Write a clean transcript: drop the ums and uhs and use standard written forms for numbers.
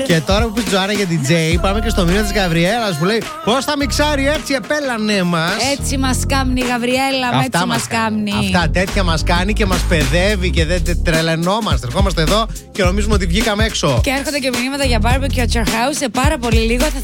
Και τώρα που πει Τζοάνα για DJ, πάμε και στο μήνυμα της Γαβριέλας που λέει: πώς θα μιξάρει έτσι, επέλανέ μας. Έτσι μας κάμνει η Γαβριέλα, έτσι μας κάμνει. Αυτά τέτοια μας κάνει και μας παιδεύει και δεν τρελαινόμαστε. Ερχόμαστε εδώ και νομίζουμε ότι βγήκαμε έξω. Και έρχονται και μηνύματα για barbecue at your house. Σε πάρα πολύ λίγο θα